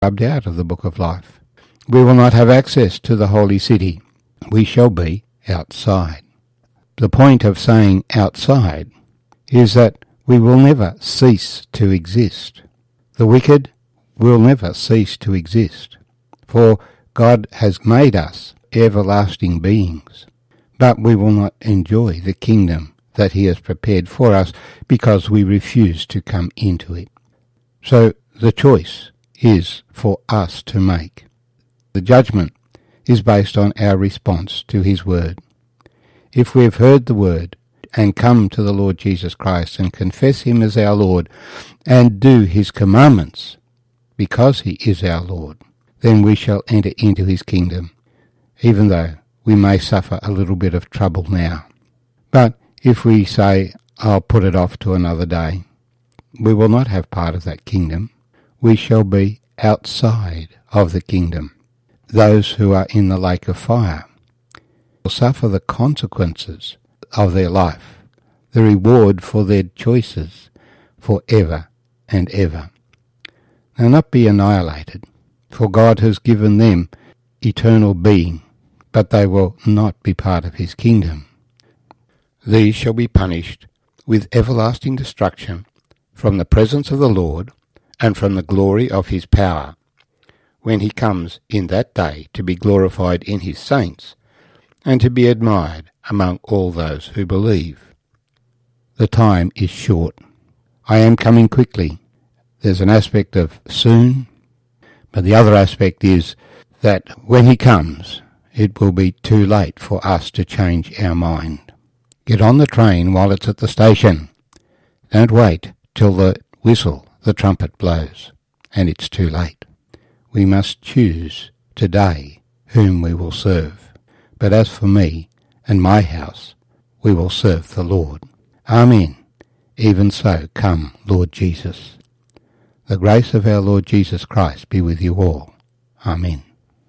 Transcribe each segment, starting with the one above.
rubbed out of the book of life. We will not have access to the holy city. We shall be outside. The point of saying outside is that we will never cease to exist. The wicked will never cease to exist, for God has made us everlasting beings. But we will not enjoy the kingdom that he has prepared for us because we refuse to come into it. So the choice is for us to make. The judgment is based on our response to his word. If we have heard the word and come to the Lord Jesus Christ and confess him as our Lord and do his commandments because he is our Lord, then we shall enter into his kingdom, even though we may suffer a little bit of trouble now. But if we say, I'll put it off to another day, we will not have part of that kingdom. We shall be outside of the kingdom. Those who are in the lake of fire will suffer the consequences of their life, the reward for their choices forever and ever. They'll not be annihilated, for God has given them eternal being, but they will not be part of his kingdom. These shall be punished with everlasting destruction from the presence of the Lord and from the glory of his power, when he comes in that day to be glorified in his saints and to be admired among all those who believe. The time is short. I am coming quickly. There's an aspect of soon, but the other aspect is that when he comes, it will be too late for us to change our mind. Get on the train while it's at the station. Don't wait till the whistle, the trumpet blows, and it's too late. We must choose today whom we will serve. But as for me and my house, we will serve the Lord. Amen. Even so, come, Lord Jesus. The grace of our Lord Jesus Christ be with you all. Amen.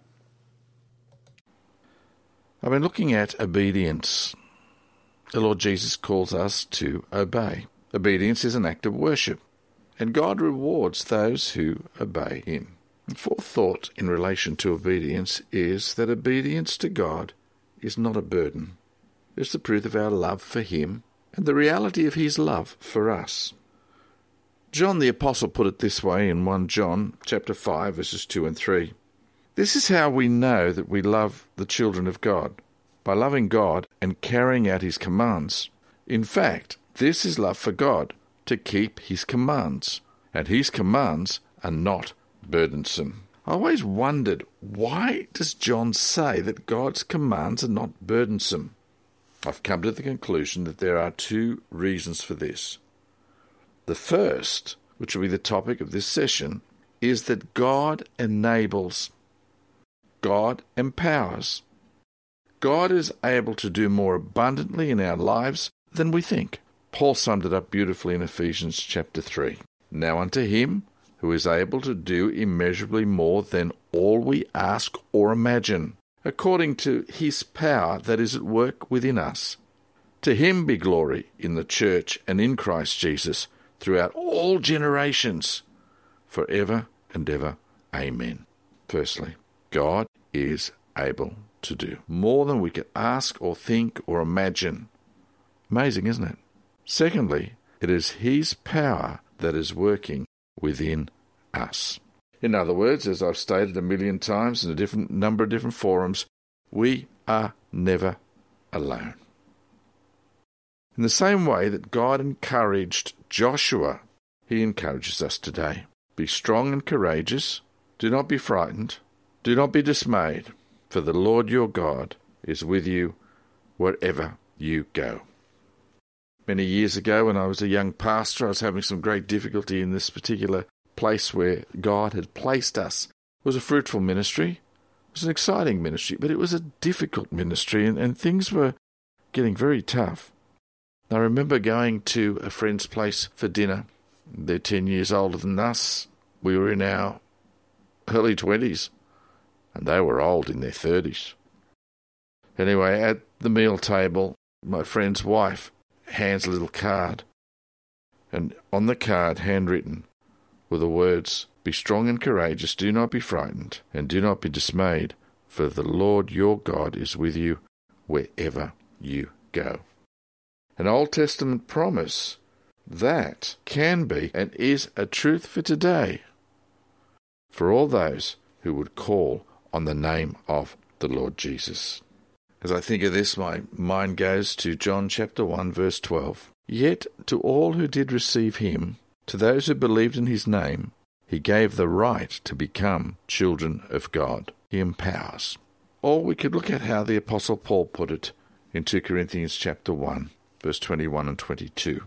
I've been looking at obedience. The Lord Jesus calls us to obey. Obedience is an act of worship, and God rewards those who obey him. The fourth thought in relation to obedience is that obedience to God is not a burden. It's the truth of our love for him and the reality of his love for us. John the Apostle put it this way in 1 John chapter 5, verses 2 and 3. This is how we know that we love the children of God, by loving God and carrying out his commands. In fact, this is love for God, to keep his commands, and his commands are not burdensome. I always wondered, why does John say that God's commands are not burdensome? I've come to the conclusion that there are two reasons for this. The first, which will be the topic of this session, is that God enables. God empowers. God is able to do more abundantly in our lives than we think. Paul summed it up beautifully in Ephesians chapter 3. Now unto him who is able to do immeasurably more than all we ask or imagine, according to his power that is at work within us. To him be glory in the church and in Christ Jesus throughout all generations, forever and ever. Amen. Firstly, God is able to do more than we can ask or think or imagine. Amazing, isn't it? Secondly, it is his power that is working within us. In other words, as I've stated a million times in a number of different forums, we are never alone. In the same way that God encouraged Joshua, he encourages us today. Be strong and courageous. Do not be frightened. Do not be dismayed, for the Lord your God is with you wherever you go. Many years ago, when I was a young pastor, I was having some great difficulty in this particular place where God had placed us. It was a fruitful ministry. It was an exciting ministry, but it was a difficult ministry, and things were getting very tough. I remember going to a friend's place for dinner. They're 10 years older than us. We were in our early 20s, and they were old in their 30s. Anyway, at the meal table, my friend's wife hands a little card, and on the card, handwritten, were the words, Be strong and courageous, do not be frightened, and do not be dismayed, for the Lord your God is with you wherever you go. An Old Testament promise that can be and is a truth for today, for all those who would call on the name of the Lord Jesus. As I think of this, my mind goes to John chapter 1, verse 12. Yet to all who did receive him, to those who believed in his name, he gave the right to become children of God. He empowers. Or we could look at how the Apostle Paul put it in 2 Corinthians chapter 1, verse 21 and 22.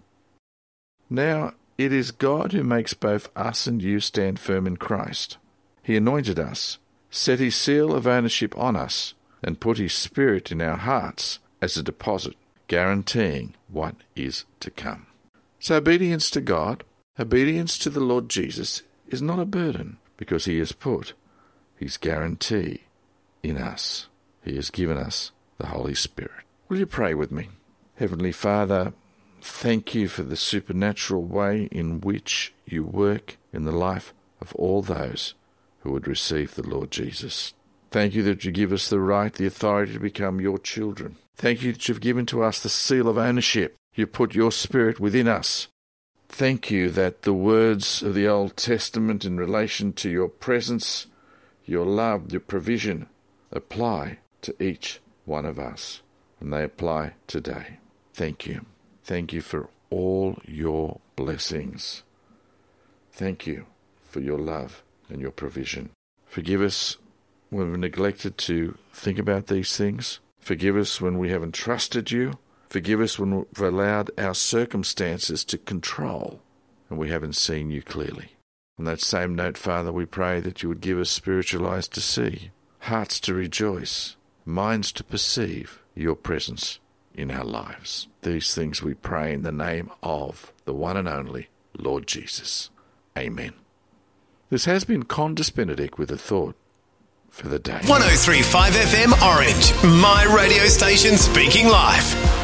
Now it is God who makes both us and you stand firm in Christ. He anointed us, set his seal of ownership on us, and put his Spirit in our hearts as a deposit, guaranteeing what is to come. So obedience to God, obedience to the Lord Jesus, is not a burden, because he has put his guarantee in us. He has given us the Holy Spirit. Will you pray with me? Heavenly Father, thank you for the supernatural way in which you work in the life of all those who would receive the Lord Jesus. Thank you that you give us the right, the authority to become your children. Thank you that you've given to us the seal of ownership. You put your Spirit within us. Thank you that the words of the Old Testament in relation to your presence, your love, your provision, apply to each one of us, and they apply today. Thank you. Thank you for all your blessings. Thank you for your love and your provision. Forgive us when we've neglected to think about these things. Forgive us when we haven't trusted you. Forgive us when we've allowed our circumstances to control and we haven't seen you clearly. On that same note, Father, we pray that you would give us spiritual eyes to see, hearts to rejoice, minds to perceive your presence in our lives. These things we pray in the name of the one and only Lord Jesus. Amen. This has been Condis Benedict with a thought for the day. 103.5 FM Orange, my radio station speaking life.